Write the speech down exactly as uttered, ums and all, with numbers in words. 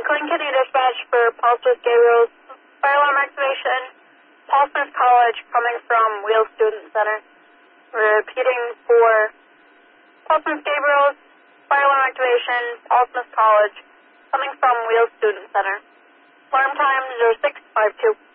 Clinton County Dispatch for Paulsmith Gabriel's fire alarm activation. Paulsmith College coming from Wheels Student Center. Repeating for Paulsmith Gabriel's fire alarm activation. Paulsmith College coming from Wheels Student Center. Alarm time zero six five two.